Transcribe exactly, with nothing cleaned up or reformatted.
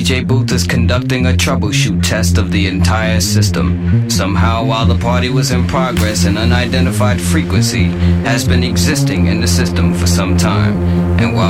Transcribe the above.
J Booth is conducting a troubleshoot test of the entire system. Somehow, while the party was in progress, an unidentified frequency has been existing in the system for some time, and while